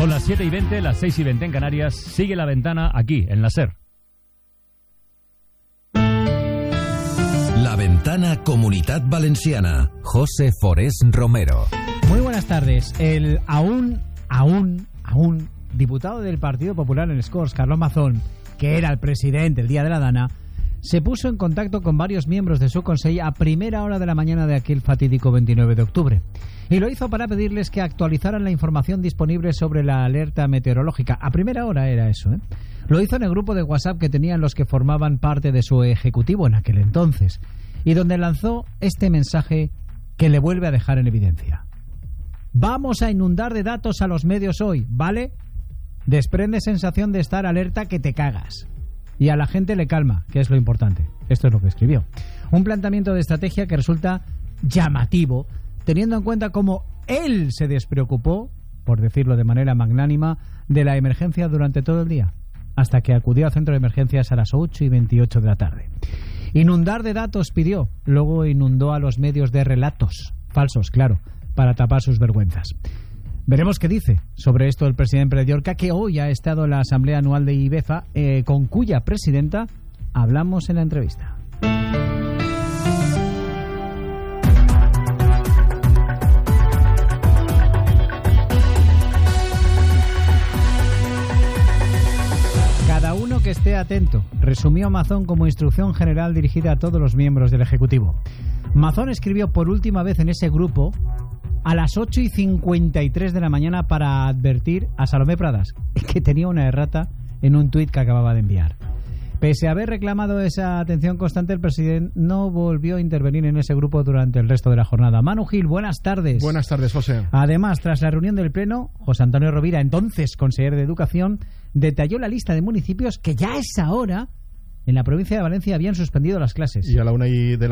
Son las 7:20, las 6:20 en Canarias. Sigue La Ventana aquí, en la SER. La Ventana Comunitat Valenciana. José Forés Romero. Muy buenas tardes. El aún diputado del Partido Popular en les Corts, Carlos Mazón, que era el presidente el día de la Dana, se puso en contacto con varios miembros de su consejo a primera hora de la mañana de aquel fatídico 29 de octubre. Y lo hizo para pedirles que actualizaran la información disponible sobre la alerta meteorológica. A primera hora era eso, ¿eh? Lo hizo en el grupo de WhatsApp que tenían los que formaban parte de su ejecutivo en aquel entonces, y donde lanzó este mensaje que le vuelve a dejar en evidencia. Vamos a inundar de datos a los medios hoy, ¿vale? Desprende sensación de estar alerta que te cagas. Y a la gente le calma, que es lo importante. Esto es lo que escribió. Un planteamiento de estrategia que resulta llamativo, teniendo en cuenta cómo él se despreocupó, por decirlo de manera magnánima, de la emergencia durante todo el día, hasta que acudió al centro de emergencias a las 8:28 de la tarde. Inundar de datos pidió, luego inundó a los medios de relatos, falsos, claro, para tapar sus vergüenzas. Veremos qué dice sobre esto el presidente Prediorca, que hoy ha estado en la Asamblea Anual de IBEFA, con cuya presidenta hablamos en la entrevista. Cada uno que esté atento, resumió Mazón como instrucción general dirigida a todos los miembros del Ejecutivo. Mazón escribió por última vez en ese grupo a las 8:53 de la mañana para advertir a Salomé Pradas que tenía una errata en un tuit que acababa de enviar. Pese a haber reclamado esa atención constante, el presidente no volvió a intervenir en ese grupo durante el resto de la jornada. Manu Gil, buenas tardes. Buenas tardes, José. Además, tras la reunión del Pleno, José Antonio Rovira, entonces consejero de Educación, detalló la lista de municipios que ya a esa hora en la provincia de Valencia habían suspendido las clases. Y a la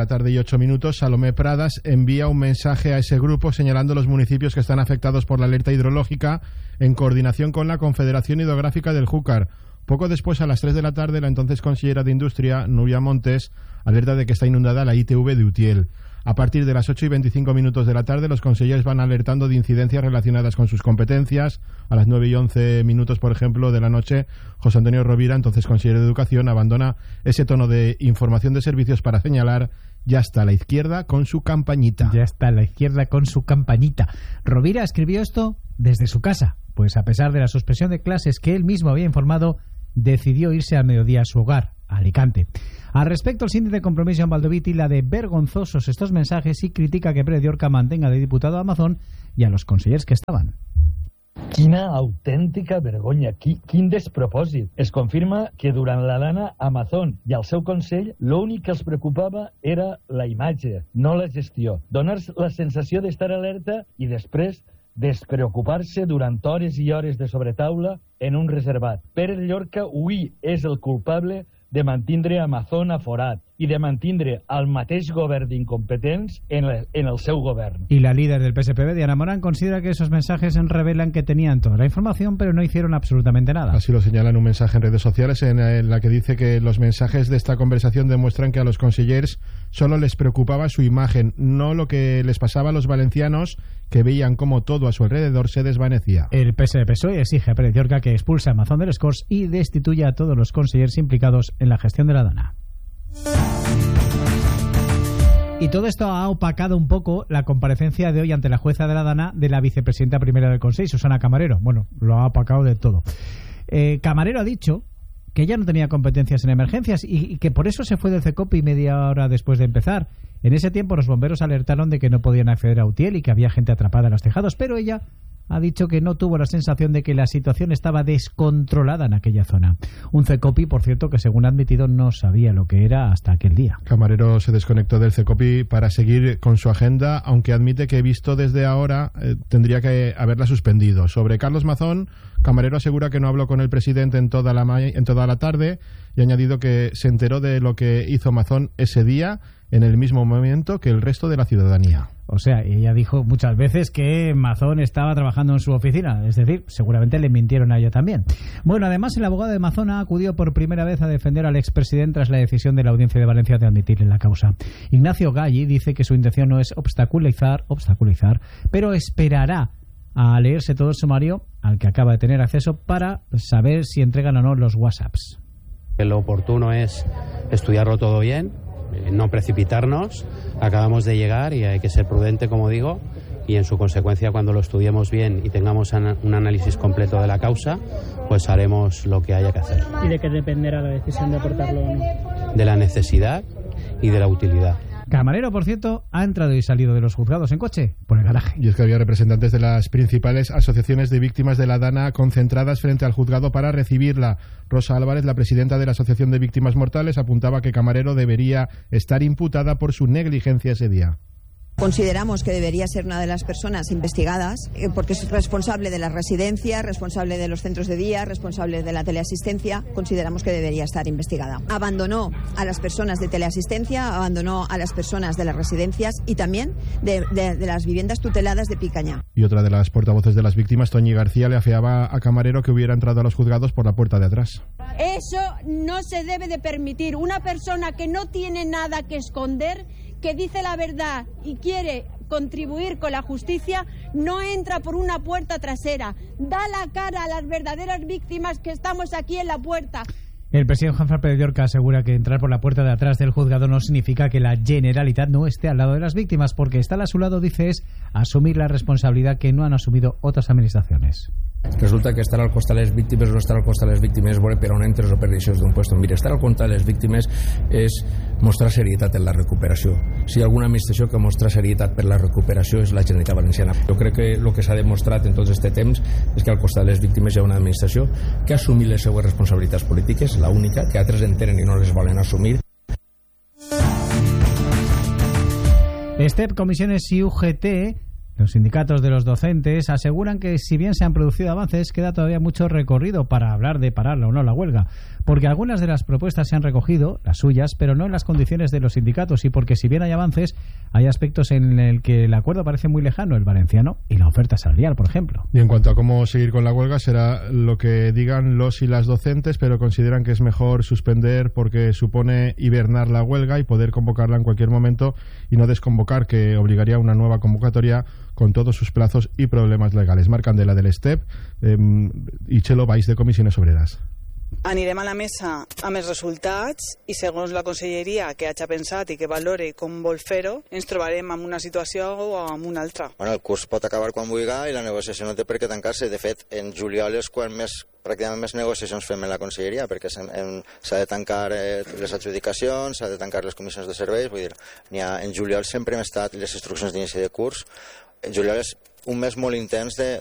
1:08 Salomé Pradas envía un mensaje a ese grupo señalando los municipios que están afectados por la alerta hidrológica en coordinación con la Confederación Hidrográfica del Júcar. Poco después, a las 3 de la tarde, la entonces consellera de Industria, Núria Montes, alerta de que está inundada la ITV de Utiel. A partir de las 8:25 de la tarde, los consejeros van alertando de incidencias relacionadas con sus competencias. A las 9:11, por ejemplo, de la noche, José Antonio Rovira, entonces consejero de Educación, abandona ese tono de información de servicios para señalar: ya está la izquierda con su campañita. Ya está la izquierda con su campañita. Rovira escribió esto desde su casa, pues a pesar de la suspensión de clases que él mismo había informado, decidió irse al mediodía a su hogar, a Alicante. Al respecto, el síndic de Compromiso en Valdoviti la de vergonzosos estos mensajes y critica que Prediorca mantenga de diputado a Mazón y a los consellers que estaban. Quina autèntica vergonya, quin despropòsit. Es confirma que durant la Dana a Mazón i al seu Consell l'únic que els preocupava era la imatge, no la gestió. Donar la sensació d'estar alerta i després despreocupar-se durant hores i hores de sobretaula en un reservat. Pere Llorca avui és el culpable de mantindre Amazon aforat i de mantindre el mateix govern d'incompetents en el seu govern. Y la líder del PSPB, Diana Morán, considera que esos mensajes revelan que tenían toda la información, pero no hicieron absolutamente nada. Así lo señala en un mensaje en redes sociales en la que dice que los mensajes de esta conversación demuestran que a los consellers solo les preocupaba su imagen, no lo que les pasaba a los valencianos, que veían cómo todo a su alrededor se desvanecía. El PSOE exige a Pérez Llorca que expulse a Mazón de les Corts y destituya a todos los consellers implicados en la gestión de la Dana. Y todo esto ha opacado un poco la comparecencia de hoy ante la jueza de la Dana de la vicepresidenta primera del Consejo, Susana Camarero. Bueno, lo ha opacado de todo. Camarero ha dicho que ella no tenía competencias en emergencias y que por eso se fue del CECOPI media hora después de empezar. En ese tiempo los bomberos alertaron de que no podían acceder a Utiel y que había gente atrapada en los tejados, pero ella ha dicho que no tuvo la sensación de que la situación estaba descontrolada en aquella zona. Un CECOPI, por cierto, que según ha admitido no sabía lo que era hasta aquel día. Camarero se desconectó del CECOPI para seguir con su agenda, aunque admite que visto desde ahora tendría que haberla suspendido. Sobre Carlos Mazón, Camarero asegura que no habló con el presidente en toda la tarde y ha añadido que se enteró de lo que hizo Mazón ese día en el mismo momento que el resto de la ciudadanía. O sea, ella dijo muchas veces que Mazón estaba trabajando en su oficina, es decir, seguramente le mintieron a ella también. Bueno, además el abogado de Mazón acudió por primera vez a defender al expresidente tras la decisión de la Audiencia de Valencia de admitirle la causa. Ignacio Galli dice que su intención no es obstaculizar, pero esperará a leerse todo el sumario al que acaba de tener acceso para saber si entregan o no los WhatsApps. Lo oportuno es estudiarlo todo bien, no precipitarnos. Acabamos de llegar y hay que ser prudente, como digo, y en su consecuencia, cuando lo estudiemos bien y tengamos un análisis completo de la causa, pues haremos lo que haya que hacer. ¿Y de qué dependerá la decisión de aportarlo o no? De la necesidad y de la utilidad. Camarero, por cierto, ha entrado y salido de los juzgados en coche por el garaje. Y es que había representantes de las principales asociaciones de víctimas de la Dana concentradas frente al juzgado para recibirla. Rosa Álvarez, la presidenta de la Asociación de Víctimas Mortales, apuntaba que Camarero debería estar imputada por su negligencia ese día. Consideramos que debería ser una de las personas investigadas porque es responsable de la residencia, responsable de los centros de día, responsable de la teleasistencia. Consideramos que debería estar investigada. Abandonó a las personas de teleasistencia, abandonó a las personas de las residencias y también de las viviendas tuteladas de Picaña. Y otra de las portavoces de las víctimas, Toñi García, le afeaba a Camarero que hubiera entrado a los juzgados por la puerta de atrás. Eso no se debe de permitir. Una persona que no tiene nada que esconder, que dice la verdad y quiere contribuir con la justicia, no entra por una puerta trasera. Da la cara a las verdaderas víctimas que estamos aquí en la puerta. El presidente Juan Fran Pérez de Orca asegura que entrar por la puerta de atrás del juzgado no significa que la Generalitat no esté al lado de las víctimas, porque estar a su lado, dice, es asumir la responsabilidad que no han asumido otras administraciones. Resulta que estar al costat de les víctimes o no estar al costat de les víctimes és veure per on entres o per deixes d'un puesto. Mira, estar al costat de les víctimes és mostrar serietat en la recuperació. Si hi ha alguna administració que mostra serietat per la recuperació és la Generalitat Valenciana. Jo crec que el que s'ha demostrat en tot aquest temps és que al costat de les víctimes hi ha una administració que ha assumit les seues responsabilitats polítiques, la única, que altres entenen i no les volen assumir. STEP, Comisiones y UGT, los sindicatos de los docentes, aseguran que si bien se han producido avances, queda todavía mucho recorrido para hablar de parar o no la huelga, porque algunas de las propuestas se han recogido, las suyas, pero no en las condiciones de los sindicatos, y porque si bien hay avances, hay aspectos en el que el acuerdo parece muy lejano, el valenciano y la oferta salarial, por ejemplo. Y en cuanto a cómo seguir con la huelga, será lo que digan los y las docentes, pero consideran que es mejor suspender porque supone hibernar la huelga y poder convocarla en cualquier momento y no desconvocar, que obligaría a una nueva convocatoria con todos sus plazos y problemas legales. Marc Candela del STEP i Txelo Baix de Comissions Obreres. Anirem a la mesa amb els resultats i segons la conselleria que hagi pensat i que valore com vol fer-ho, ens trobarem en una situació o en una altra. Bueno, el curs pot acabar quan vulgui i la negociació no té per què tancar-se. De fet, en juliol és quan pràcticament més negociacions fem en la conselleria, perquè s'ha de tancar les adjudicacions, s'ha de tancar les comissions de serveis. Vull dir, en juliol sempre hem estat les instruccions d'inici de curs. En juliol és un mes molt intens de